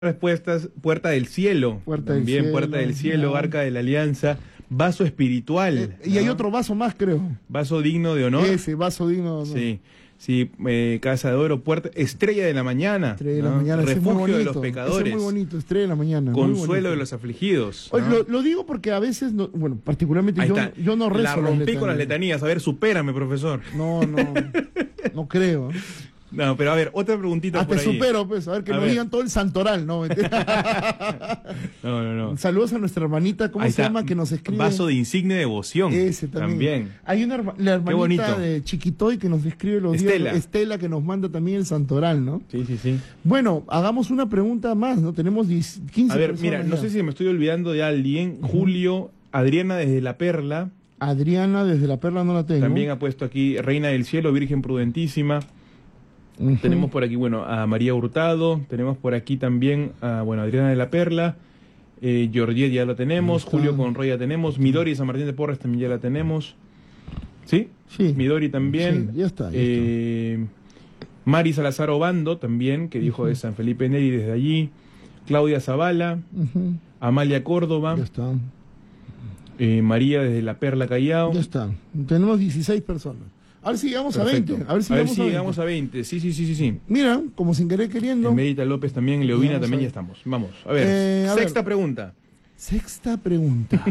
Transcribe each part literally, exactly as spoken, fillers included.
respuestas, Puerta del Cielo, Puerta también del Cielo, Puerta del Cielo, no. Arca de la Alianza, Vaso Espiritual. Eh, y ¿no? hay otro vaso más, creo. Vaso Digno de Honor. Ese, vaso digno. No. Sí, sí, eh, Casa de Oro, Puerta, Estrella de la Mañana. Estrella de ¿no? la mañana, ese es muy Refugio bonito, de los ese Pecadores. es muy bonito, Estrella de la Mañana. muy Consuelo bonito. de los Afligidos. Oye, ¿no? lo, lo digo porque a veces, no, bueno, particularmente Ahí yo, está. yo no rezo La rompí las con las letanías. A ver, supérame, profesor. No, no, no creo. No, pero a ver, otra preguntita Ah, por te ahí. supero, pues, a ver, que A nos ver. digan todo el santoral, ¿no? No, no, no. Saludos a nuestra hermanita, ¿cómo Ahí se está. llama? Que nos escribe. Vaso de insigne devoción. Ese también. También. Hay una herma- la Qué bonito. hermanita de Chiquitoy que nos escribe los Estela. días. Estela, que nos manda también el santoral, ¿no? Sí, sí, sí. Bueno, hagamos una pregunta más, ¿no? Tenemos diez, quince A ver, personas mira, no ya. sé si me estoy olvidando de alguien. Julio, Adriana desde La Perla. Adriana, desde La Perla no la tengo. También ha puesto aquí Reina del Cielo, Virgen Prudentísima. Ujú. Tenemos por aquí, bueno, a María Hurtado. Tenemos por aquí también a, bueno, Adriana de La Perla. Eh, Georgette ya la tenemos. Ahí está. Julio Conroy ya tenemos. Midori San Martín de Porres también ya la tenemos. ¿Sí? Sí. Midori también. Sí, ya está, ya Eh, Mari Salazar Obando también, que dijo de San Felipe Neri desde allí. Claudia Zavala. Ujú. Amalia Córdoba. Ya está. Eh, María desde La Perla Callao. Ya está. Tenemos dieciséis personas. A ver si llegamos Perfecto. a veinte. A ver si a ver llegamos si a veinte. llegamos a veinte. Sí, sí, sí, sí, sí. Mira, como sin querer queriendo. Emerita López también, Leovina Vamos a también, ver. ya estamos. Vamos, a ver. Eh, a Sexta ver. pregunta. Sexta pregunta.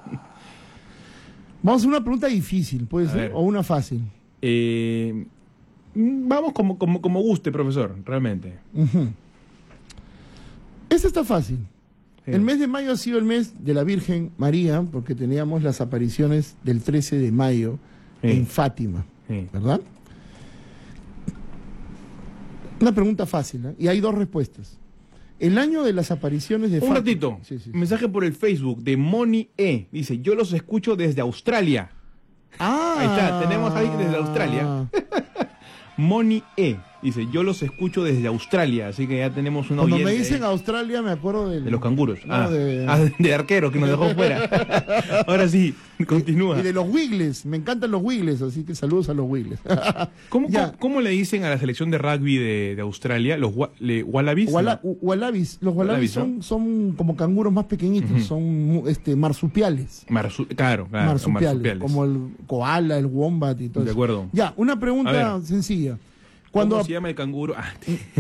Vamos a una pregunta difícil, puede A ser, ver. o una fácil. Eh, mm, vamos como, como, como guste, profesor, realmente. Ujú. Esta está fácil. Sí. El mes de mayo ha sido el mes de la Virgen María, porque teníamos las apariciones del trece de mayo Sí. en Fátima, Sí. ¿verdad? Una pregunta fácil, ¿eh? Y hay dos respuestas. El año de las apariciones de Un Fátima. ratito. Sí, sí, sí. Un mensaje por el Facebook de Moni E. Dice, yo los escucho desde Australia. Ah, Ahí está, tenemos a alguien desde Australia. Moni E. Dice, yo los escucho desde Australia. Así que ya tenemos una Cuando me oyente dicen ahí. Australia me acuerdo del- De los canguros. No, ah, de- ah, de arquero que nos dejó fuera. Ahora sí, continúa. Y de los Wiggles, me encantan los Wiggles, así que saludos a los Wiggles. ¿Cómo, Ya. cómo, cómo le dicen a la selección de rugby de, de Australia? ¿Los wa- le- Wallabies? Wala- ¿no? u- Wallabies, los Wallabies, wallabies ¿no? son, son como canguros más pequeñitos, Ujú. son mu- este, marsupiales. Marsu- claro, claro, marsupiales, marsupiales. como el koala, el wombat y todo De eso. acuerdo. Ya, una pregunta A ver. sencilla. ¿Cómo Cuando se llama el canguro? Ah,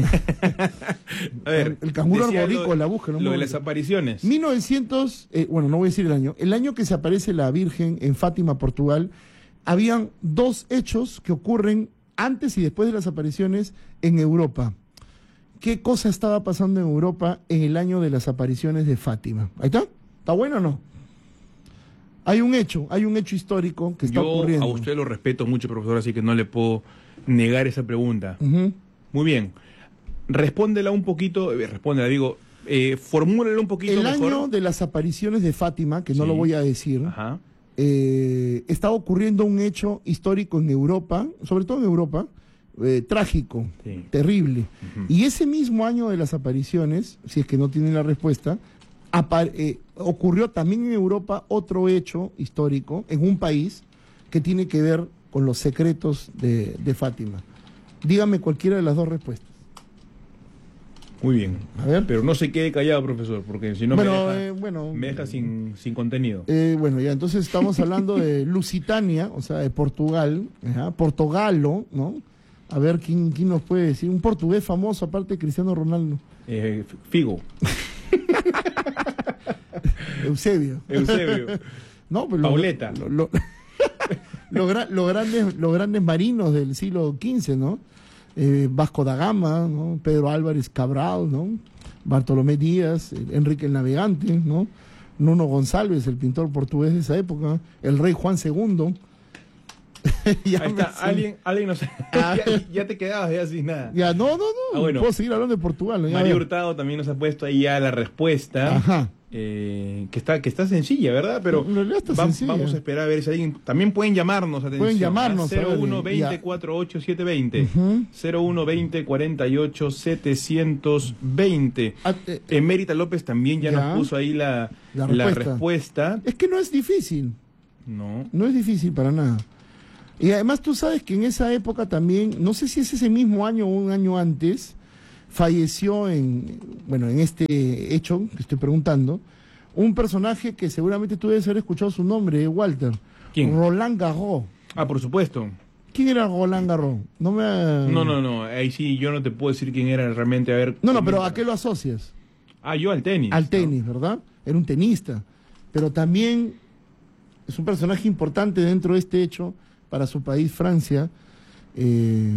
a ver, El canguro decía arborícola, lo, búsquelo, Lo de muy las bonito. apariciones. mil novecientos, eh, bueno, no voy a decir el año, el año que se aparece la Virgen en Fátima, Portugal, habían dos hechos que ocurren antes y después de las apariciones en Europa. ¿Qué cosa estaba pasando en Europa en el año de las apariciones de Fátima? ¿Ahí está? ¿Está bueno o no? Hay un hecho, hay un hecho histórico que está Yo ocurriendo. a usted lo respeto mucho, profesor, así que no le puedo negar esa pregunta. Ujú. Muy bien. Respóndela un poquito, eh, respóndela, digo, eh, formúlela un poquito El mejor. año de las apariciones de Fátima, que no Sí. lo voy a decir, Ajá. eh, estaba ocurriendo un hecho histórico en Europa, sobre todo en Europa, eh, trágico, Sí. terrible. Ujú. Y ese mismo año de las apariciones, si es que no tienen la respuesta, apa- eh, ocurrió también en Europa otro hecho histórico en un país que tiene que ver con los secretos de, de Fátima. Dígame cualquiera de las dos respuestas. Muy bien. A ver. Pero no se quede callado, profesor, porque si no bueno, me deja, eh, bueno, me deja sin, sin contenido. Eh, bueno, ya entonces estamos hablando de Lusitania, o sea, de Portugal, ajá, Portogalo, ¿no? A ver quién, quién nos puede decir. Un portugués famoso, aparte de Cristiano Ronaldo. Eh, Figo, Eusebio. Eusebio, No, pero lo- Pauleta. lo- lo- los gra- los grandes, los grandes marinos del siglo quince, ¿no? Eh, Vasco da Gama, ¿no? Pedro Álvarez Cabral, ¿no? Bartolomé Díaz, eh, Enrique el Navegante, ¿no? Nuno González, el pintor portugués de esa época, el rey Juan segundo. Ya Ahí me está, sé. alguien, alguien nos... Ah. ya, ya te quedabas ya sin nada. Ya, no, no, no. Ah, bueno. Puedo seguir hablando de Portugal. ¿no? Ya, María a ver. Hurtado también nos ha puesto ahí ya la respuesta. Ajá. eh, que está que está sencilla, ¿verdad? Pero En realidad está va- sencilla. vamos a esperar a ver si alguien... También pueden llamarnos, atención. Pueden llamarnos, a ver, cero uno ya. veinte cuarenta y ocho setecientos veinte. Ujú. cero uno veinte cuarenta y ocho setecientos veinte. Ah, eh, Emérita López también ya, Ya. nos puso ahí la, La la respuesta. respuesta. Es que no es difícil. No. No es difícil para nada. Y además tú sabes que en esa época también, no sé si es ese mismo año o un año antes, falleció en, bueno, en este hecho que estoy preguntando, un personaje que seguramente tú debes haber escuchado su nombre, Walter. ¿Quién? Roland Garros. Ah, por supuesto. ¿Quién era Roland Garros? No me... No, no, no, ahí sí yo no te puedo decir quién era realmente, a ver... No, no, pero ¿a qué lo asocias? Ah, yo al tenis. Al tenis, ¿no? ¿Verdad? Era un tenista, pero también es un personaje importante dentro de este hecho para su país, Francia. Eh,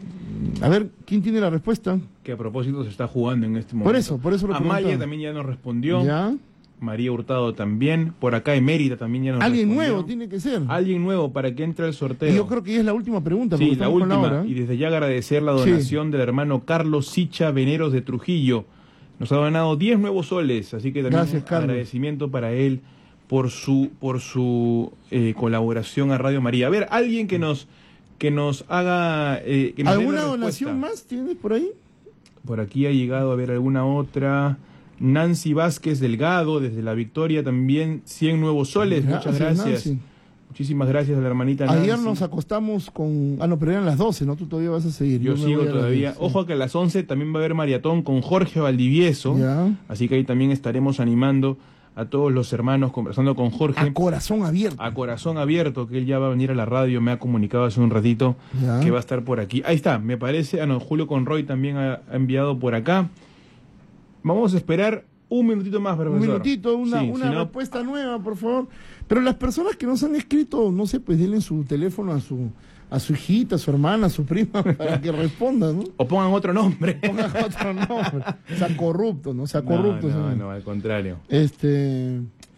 a ver, ¿quién tiene la respuesta? Que a propósito se está jugando en este momento. Por eso, por eso lo Amalia preguntaba. también ya nos respondió. ¿Ya? María Hurtado también. Por acá Emérita también ya nos Alguien respondió. nuevo tiene que ser. Alguien nuevo para que entre al sorteo. Y yo creo que ya es la última pregunta. porque Sí, la estamos con última. hora. Y desde ya agradecer la donación Sí. del hermano Carlos Sicha Veneros de Trujillo. Nos ha donado diez nuevos soles, así que también Gracias, un Carlos. agradecimiento para él por su por su eh, colaboración a Radio María. A ver, alguien que nos que nos haga eh, que nos dé ¿Alguna la donación respuesta. más tienes por ahí? Por aquí ha llegado a ver alguna otra. Nancy Vázquez Delgado, desde La Victoria, también cien nuevos soles. Muchas gracias. Nancy. Muchísimas gracias a la hermanita Nancy. Ayer nos acostamos con... Ah, no, pero eran las doce, ¿no? Tú todavía vas a seguir. Yo me sigo voy a las todavía. diez, sí. Ojo que a las once también va a haber maratón con Jorge Valdivieso. Ya. Así que ahí también estaremos animando a todos los hermanos, conversando con Jorge. A corazón abierto. A corazón abierto, que él ya va a venir a la radio, me ha comunicado hace un ratito Ya. que va a estar por aquí. Ahí está, me parece. Ah, no, Julio Conroy también ha, ha enviado por acá. Vamos a esperar un minutito más, profesor. Un minutito, una, Sí, una si no, respuesta nueva, por favor. Pero las personas que nos han escrito, no sé, pues denle su teléfono a su a su hijita, a su hermana, a su prima, para que respondan, ¿no? o pongan otro nombre. Pongan otro nombre. O sea, corrupto, ¿no? O sea, No, corrupto. no, ¿sí? no, al contrario. Este...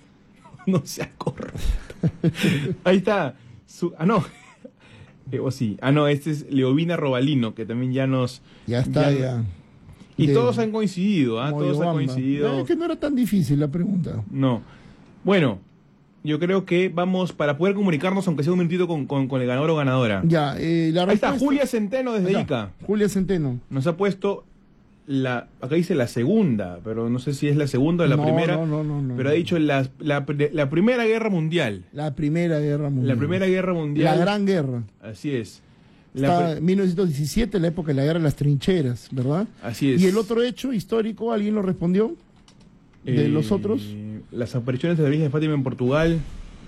No sea corrupto. Ahí está. Su, ah, no. Eh, o sí. Ah, no, este es Leovina Robalino, que también ya nos... Ya está, ya- ya. Y De- todos han coincidido, ¿ah? Todos han Moyobamba. coincidido. Es que no era tan difícil la pregunta. No. Bueno, yo creo que vamos, para poder comunicarnos, aunque sea un minutito, con, con, con el ganador o ganadora. Ya, eh, la Ahí está, respuesta- Julia Centeno desde Ya, Ica. Julia Centeno. Nos ha puesto la... Acá dice la segunda, pero no sé si es la segunda o la No, primera. no, no, no, no, pero no. ha dicho la, la, la Primera Guerra Mundial. La Primera Guerra Mundial. La Primera Guerra Mundial. La Gran Guerra. Así es. La Está pri- en mil novecientos diecisiete, la época de la Guerra de las Trincheras, ¿verdad? Así es. Y el otro hecho histórico, ¿alguien lo respondió? ¿De Eh, los otros? Las apariciones de la Virgen de Fátima en Portugal.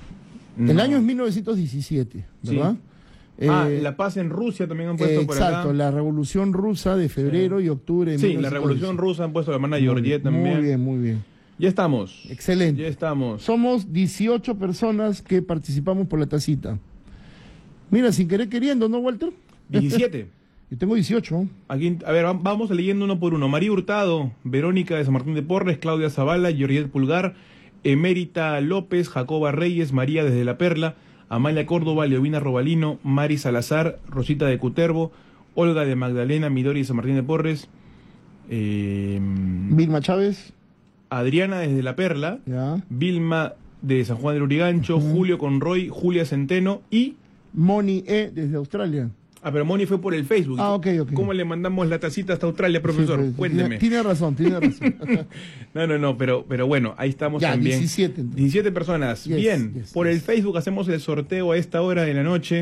El No. año es mil novecientos diecisiete, ¿verdad? Ah, Eh, la paz en Rusia también han puesto por exacto, acá. la Revolución Rusa de febrero y octubre de Sí, la mil novecientos Revolución diecisiete. Rusa han puesto la hermana Muy Georgiette bien, también. Muy bien, muy bien. Ya estamos. Excelente. Ya estamos. Somos dieciocho personas que participamos por la tacita. Mira, sin querer queriendo, ¿no, Walter? diecisiete. Yo tengo dieciocho. Aquí, a ver, va- vamos leyendo uno por uno. María Hurtado, Verónica de San Martín de Porres, Claudia Zavala, Georgiette Pulgar, Emérita López, Jacoba Reyes, María desde La Perla, Amalia Córdoba, Leovina Robalino, Mari Salazar, Rosita de Cutervo, Olga de Magdalena, Midori de San Martín de Porres, eh, Vilma Chávez. Adriana desde La Perla, Ya. Vilma de San Juan del Urigancho, Ujú. Julio Conroy, Julia Centeno y... Moni E. desde Australia. Ah, pero Moni fue por el Facebook. Ah, ok, ok. ¿Cómo le mandamos la tacita hasta Australia, profesor? Sí, pues, Cuénteme. Tiene, tiene razón, tiene razón. No, no, no, pero, pero bueno, ahí estamos Ya, también. diecisiete, entonces. diecisiete personas. Yes, Bien, yes, por yes. el Facebook hacemos el sorteo a esta hora de la noche.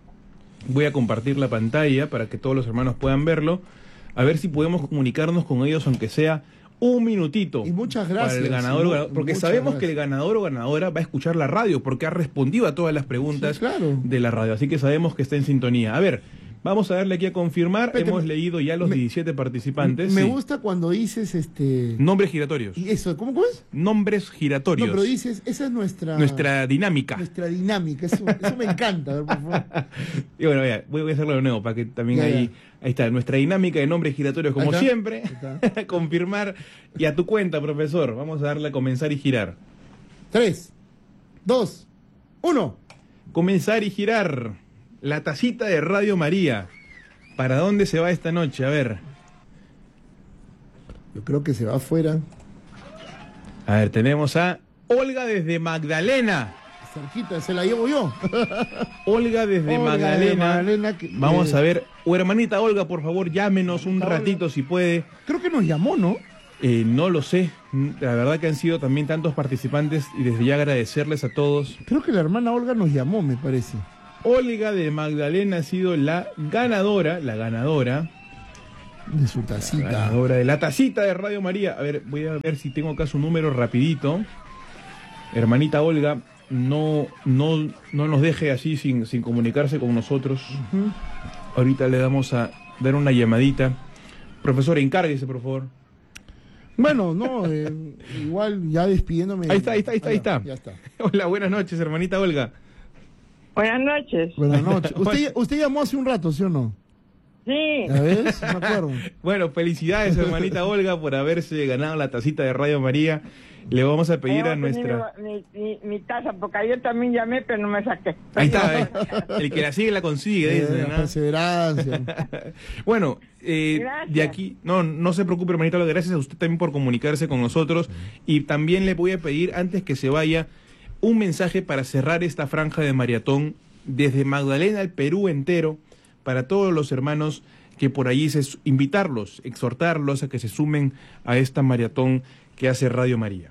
Voy a compartir la pantalla para que todos los hermanos puedan verlo. A ver si podemos comunicarnos con ellos, aunque sea un minutito. Y muchas gracias. Para el ganador, o Y mu- ganadora, porque muchas sabemos gracias. que el ganador o ganadora va a escuchar la radio, porque ha respondido a todas las preguntas Sí, claro. de la radio. Así que sabemos que está en sintonía. A ver, vamos a darle aquí a confirmar. Espérate, Hemos leído ya los me- diecisiete participantes. Me Sí. gusta cuando dices este. Nombres giratorios. Y eso, ¿cómo, cómo es? Nombres No, giratorios. pero dices, esa es nuestra. Nuestra dinámica. Nuestra dinámica. Eso, eso me encanta. A ver, por favor. Y bueno, vea, voy a hacerlo de nuevo para que también Ya, ahí, ya. ahí está, nuestra dinámica de nombres giratorios, como Ahí está. siempre. Ahí está. Confirmar. Y a tu cuenta, profesor. Vamos a darle a comenzar y girar. Tres, dos, uno. Comenzar y girar. La tacita de Radio María. ¿Para dónde se va esta noche? A ver. Yo creo que se va afuera. A ver, tenemos a Olga desde Magdalena. Cerquita, se la llevo yo. Olga desde Olga de Magdalena. Magdalena, que- Vamos eh, a ver. O hermanita Olga, por favor, llámenos un Olga. ratito si puede. Creo que nos llamó, ¿no? Eh, no lo sé. La verdad que han sido también tantos participantes y desde ya agradecerles a todos. Creo que la hermana Olga nos llamó, me parece. Olga de Magdalena ha sido la ganadora, la ganadora De su tacita. Ganadora de la tacita de Radio María. A ver, voy a ver si tengo acá su número rapidito. Hermanita Olga, no, no, no nos deje así sin, sin comunicarse con nosotros. Uh-huh. Ahorita le damos a dar una llamadita. Profesor, encárguese, por favor. Bueno, no, eh, igual ya despidiéndome. Ahí está, ahí está, ahí está, ahí está. Ya está. Hola, buenas noches, hermanita Olga. Buenas noches. Buenas noches. ¿Usted, usted llamó hace un rato, ¿sí o no? Sí. ¿Ya ves? Me acuerdo. Bueno, felicidades, hermanita Olga, por haberse ganado la tacita de Radio María. Le vamos a pedir a nuestra... Mi, mi, mi taza, porque ayer también llamé, pero no me saqué. Ahí está, eh. El que la sigue la consigue, eh, dice, ¿no? La perseverancia. Bueno, eh, de aquí... No, no se preocupe, hermanita Olga, gracias a usted también por comunicarse con nosotros. Y también le voy a pedir, antes que se vaya, un mensaje para cerrar esta franja de maratón desde Magdalena al Perú entero, para todos los hermanos que por allí se invitarlos, exhortarlos a que se sumen a esta maratón que hace Radio María.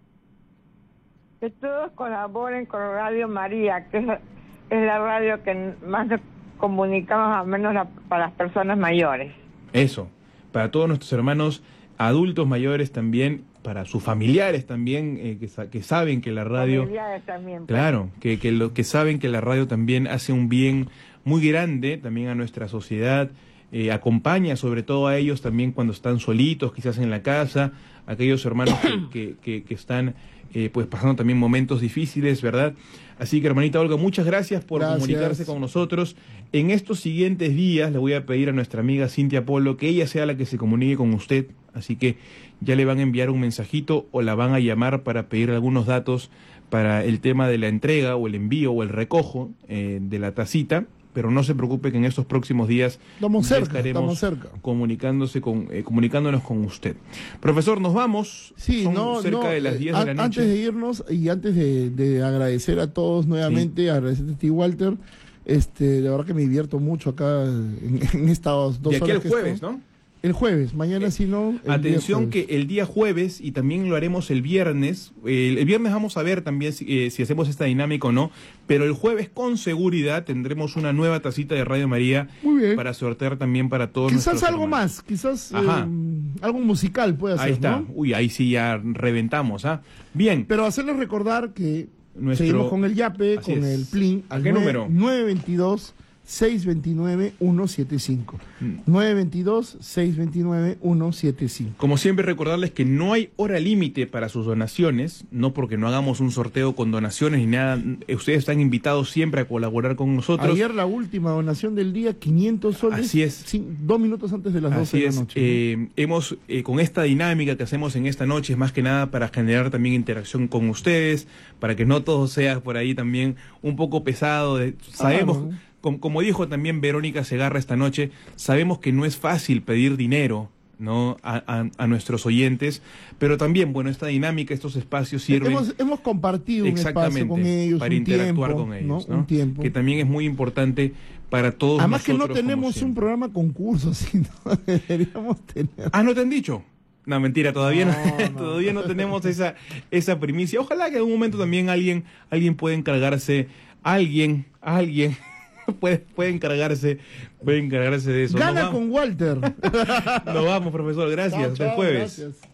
Que todos colaboren con Radio María, que es, es la radio que más nos comunicamos, al menos la, para las personas mayores. Eso, para todos nuestros hermanos adultos mayores también, para sus familiares también, eh, que, que saben que la radio... Familiares también. Pues. Claro, que, que, lo, que saben que la radio también hace un bien muy grande también a nuestra sociedad, eh, acompaña sobre todo a ellos también cuando están solitos, quizás en la casa, aquellos hermanos que, que, que, que están eh, pues pasando también momentos difíciles, ¿verdad? Así que, hermanita Olga, muchas gracias por gracias. comunicarse con nosotros. En estos siguientes días le voy a pedir a nuestra amiga Cintia Polo que ella sea la que se comunique con usted, así que ya le van a enviar un mensajito o la van a llamar para pedir algunos datos para el tema de la entrega o el envío o el recojo eh, de la tacita. Pero no se preocupe que en estos próximos días estamos cerca, estaremos estamos cerca. comunicándose con, eh, comunicándonos con usted. Profesor, nos vamos. Sí, Son no, cerca no, de las diez eh, de la noche. Antes de irnos y antes de, de agradecer a todos nuevamente, sí. agradecer a ti, Walter, este, de verdad que me divierto mucho acá en, en estas dos de aquí horas. El jueves, ¿no? El jueves, mañana eh, si no... El atención que el día jueves, y también lo haremos el viernes, el, el viernes vamos a ver también si, eh, si hacemos esta dinámica o no, pero el jueves con seguridad tendremos una nueva tacita de Radio María para sortear también para todos quizás nuestros algo hermanos. más, quizás eh, algo musical puede ser, ahí está, ¿no? Uy, ahí sí ya reventamos, ¿ah? Bien. Pero hacerles recordar que Nuestro... seguimos con el Yape, Así con es. el Plin, ¿A qué número? nueve dos dos, seis dos nueve, uno siete cinco. Mm. nueve dos dos, seis dos nueve, uno siete cinco. Como siempre, recordarles que no hay hora límite para sus donaciones, no porque no hagamos un sorteo con donaciones ni nada. Ustedes están invitados siempre a colaborar con nosotros. Ayer la última donación del día, quinientos soles. Así es. Sin, dos minutos antes de las doce Así de es. la noche. Eh, ¿no? Hemos, eh, con esta dinámica que hacemos en esta noche, es más que nada para generar también interacción con ustedes, para que no todo sea por ahí también un poco pesado. De, sabemos... Ah, no. Como, como dijo también Verónica Segarra esta noche, sabemos que no es fácil pedir dinero, ¿no? A, a, a nuestros oyentes, pero también, bueno, esta dinámica, estos espacios sirven... Hemos, hemos compartido un espacio con ellos, para un interactuar tiempo, con ellos, ¿no? Un tiempo. Que también es muy importante para todos Además nosotros. Además que no tenemos un programa concurso, sino deberíamos tener... Ah, ¿no te han dicho? No, mentira, todavía no, no, no. todavía no tenemos esa, esa primicia. Ojalá que en algún momento también alguien, alguien pueda encargarse, alguien, alguien... Puede, puede encargarse puede encargarse de eso. Gana con Walter. Nos vamos, profesor. Gracias. Chao, Hasta chao, el jueves. Gracias.